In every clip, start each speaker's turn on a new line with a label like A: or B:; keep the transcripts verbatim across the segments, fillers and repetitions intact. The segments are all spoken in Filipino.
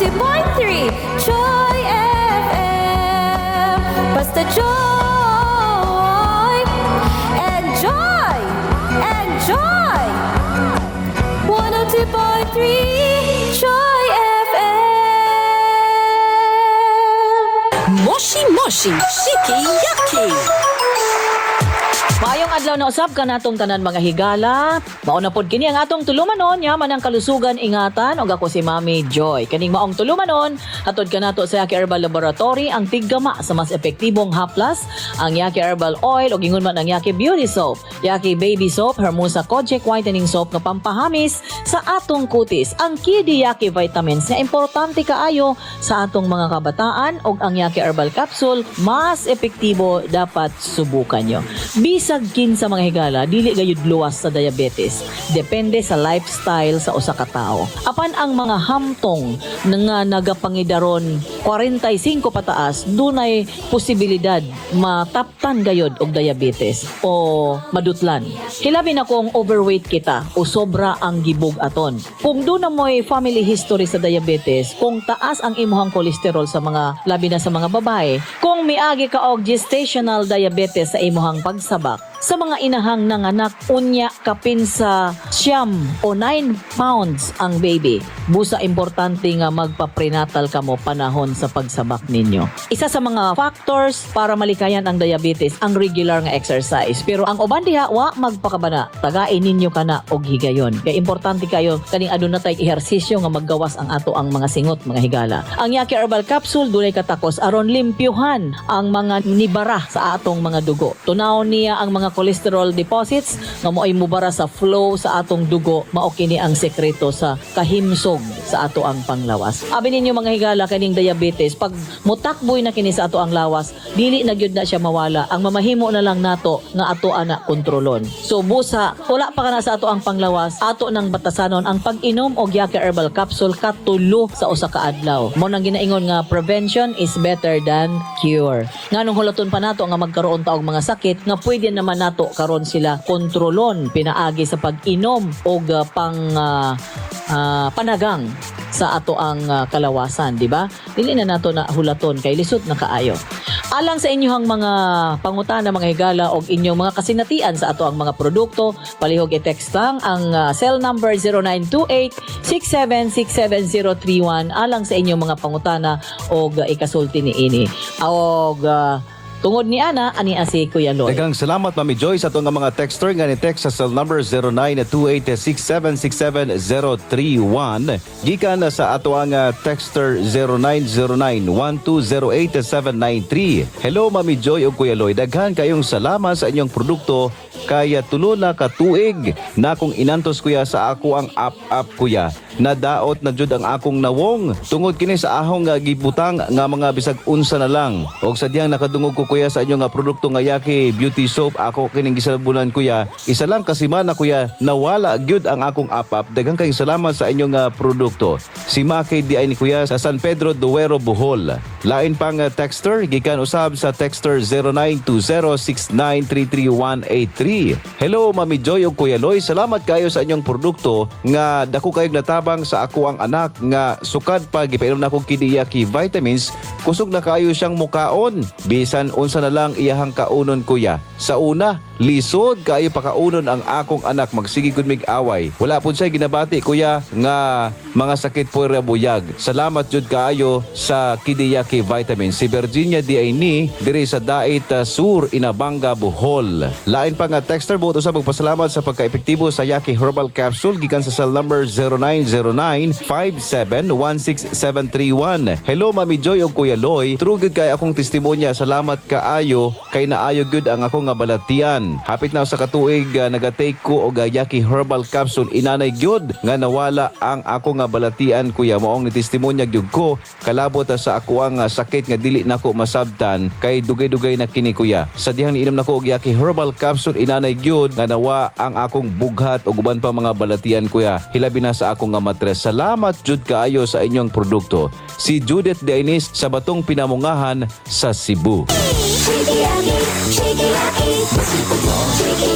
A: two point three Joy F M. Basta joy. Enjoy. Enjoy. one oh two point three Joy F M.
B: Moshi Moshi Shiki Yaki.
C: Maayong adlaw na usab ka natong tanan mga higala. Mauna pod kini ang atong tulumanon yaman ang kalusugan ingatan og ako si Mami Joy. Kaning maong tulumanon hatod kanato sa Yaki Herbal Laboratory ang tiggama sa mas epektibong haplas, ang Yaki Herbal Oil o gingon man ang Yaki Beauty Soap, Yaki Baby Soap, Hermosa Kojic Whitening Soap nga pampahamis sa atong kutis, ang Kidi Yaki Vitamins na importante kaayo sa atong mga kabataan og ang Yaki Herbal Capsule mas epektibo dapat subukan nyo. Bisag kinsa mga higala dili gayud luwas sa diabetes, depende sa lifestyle sa usa ka tawo. Apan ang mga hamtong nga nagapangidaron forty-five pataas dunay posibilidad mataptan gayud og diabetes o madutlan. Hilabi na kung overweight kita o sobra ang gibug aton. Kung doon na mo'y family history sa diabetes, kung taas ang imuhang kolesterol sa mga labi na sa mga babae, kung miagi ka og gestational diabetes sa imuhang pagsabak, sa mga inahang nanganak unya kapin sa siyam o nine pounds ang baby, busa importante nga magpa-prenatal kamo panahon sa pagsabak ninyo. Isa sa mga factors para malikayan ang diabetes ang regular nga exercise. Pero ang uban diha wa magpakabana, tagain ninyo kana og higayon. Kaya importante kayo kaning aduna tay ehersisyo nga maggawas ang ato ang mga singot mga higala. Ang Yaki Herbal Capsule dunay katakos aron limpyuhan ang mga nibara sa atong mga dugo. Tunaw niya ang mga cholesterol deposits nga mo'y mubara sa flow sa atong dugo. Mao kini ang sekreto sa kahimsog sa ato ang panglawas. Abi ninyo mga higala kaning diabetes, pag mutakboy na kini sa ato ang lawas, dili na gyud na siya mawala. Ang mamahimo na lang nato nga ato ana kontrolon. So busa wala pa kana sa ato ang panglawas, ato nang batasanon ang pag-inom og Yaki Herbal Capsule katulo sa usa ka adlaw. Mo nang ginaingon nga prevention is better than cure. Nganong hulaton pa nato nga magkaroon ta og mga sakit nga pwede naman nato karon sila kontrolon pinaagi sa pag-inom og uh, pang uh, uh, panagang sa ato ang uh, kalawasan, di ba? Dili na nato na hulaton kay lisod na kaayo. Alang sa inyong mga pangutana mga higala og inyong mga kasinatian sa ato ang mga produkto, palihog i-text lang ang uh, cell number zero nine two eight six seven six seven zero three one alang sa inyong mga pangutana og uh, ikasulti ni ini. Og uh, tungod ni ana ani asi Kuya Lloyd.
D: Daghang salamat Mami Joy sa atong mga texter nga ni text sa cell number zero nine two eight six seven six seven zero three one gikan sa ato ang texter zero nine zero nine one two zero eight seven nine three. Hello Mami Joy ug Kuya Lloyd, daghan kayong salamat sa inyong produkto kaya tulo na ka tuig na akong inantos kuya sa ako ang up-up kuya. Nadaot na jud ang akong nawong tungod kini sa ahong nga gibutang nga mga bisag unsa na lang. Og sadyang nakadungog ko kuya sa inyo nga produkto nga Yaki Beauty Soap, ako kining gisabulan kuya. Isa lang kasi man na kuya nawala gyud ang akong up-up. Daghang kayong salamat sa inyong nga produkto. Si Maki di ay ni kuya sa San Pedro Duero Bohol. Lain pang uh, texter gikan usab sa texter zero nine two zero six nine three three one eight three. Hello Mami Joy ug Kuya Loy, salamat kayo sa inyong produkto nga dako kayong natabang sa ako ang anak nga sukad pa gipainom na akong Kidi Yaki Vitamins, kusog na kayo siyang mukaon bisan unsa na lang iyahang kaunon kuya. Sa una, lisod kayo pakaunon ang akong anak, magsige gud mig away. Wala pud siya ginabati kuya nga mga sakit puwera buyag. Salamat jud kaayo sa Kidi Yaki Vitamins. Si Virginia di ay ni diri sa Dait uh, Sur Inabanga Bohol. Lain pa nga texter buot usab magpasalamat sa pagka-epektibo sa Yaki Herbal Capsule gikan sa cell number zero nine zero nine five seven one six seven three one. Hello Mami Joy ug Kuya Loy, true gud kay akong testimonya. Salamat kaayo kay naayo gud ang ako nga balatian. Hapit na sa katuig uh, nagatake ko og uh, Yaki Herbal Capsule, inanay gyud nga nawala ang ako nga balatian kuya. Maong ni testimonya gyud ko kalabot uh, sa ako ang uh, sakit nga dili nako masabtan kay dugay-dugay na kini kuya. Sa dihang niinom nako og Yaki Herbal Capsule, inanay gyud nga nawa ang akong bughat ug uban pa mga balatian kuya. Hilabi na sa akong nga matres. Salamat jud kaayo sa inyong produkto. Si Judith Dainis sa Batong Pinamungahan sa Cebu.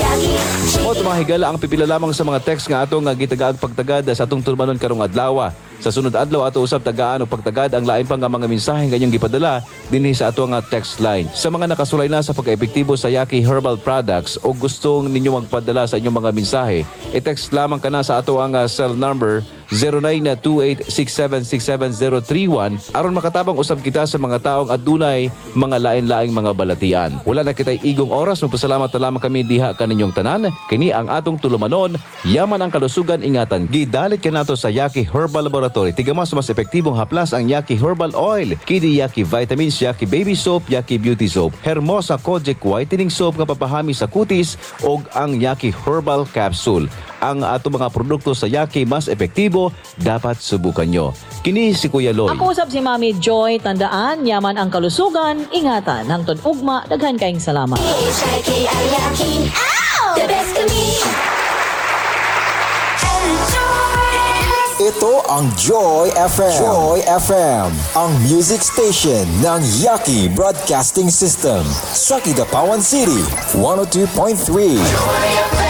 D: O mga higala, ang pipila lamang sa mga text nga atong nga gitagaag pagtagad sa atong tulmanon karong adlaw. Sa sunod adlaw ato usab tagaan og pagtagad ang lain pa nga mga mensahe kanyang gipadala dinhi sa ato nga text line. Sa mga nakasulay na sa pagka-epektibo sa Yaki Herbal Products o gustong ninyo magpadala sa inyong mga mensahe, i-text lamang kana sa ato ang uh, cell number zero nine two eight six seven six seven zero three one aron makatabang usab kita sa mga taong adunay mga lain-laing mga balatian. Wala na kitay igong oras, magpasalamat na lamang kami diha kaninyong tanan. Kini ang atong tulumanon, yaman ang kalusugan ingatan. Gidalit ka nato sa Yaki Herbal Laboratory. Tiga mas mas epektibong haplas ang Yaki Herbal Oil, Kidi Yaki Vitamins, Yaki Baby Soap, Yaki Beauty Soap, Hermosa Kojic Whitening Soap nga papahami sa kutis og ang Yaki Herbal Capsule. Ang ato mga produkto sa Yaki mas epektibo, dapat subukan nyo. Kini si Kuya Loy.
C: Ako usab si Mami Joy, tandaan, yaman ang kalusugan, ingatan, hangtod ugma, daghan kaayong salamat.
A: Shakey, ay yaki. Ow! The best of me.
E: Ito ang Joy F M. Joy F M, ang music station ng Yaki Broadcasting System sa Kidapawan City, one oh two point three.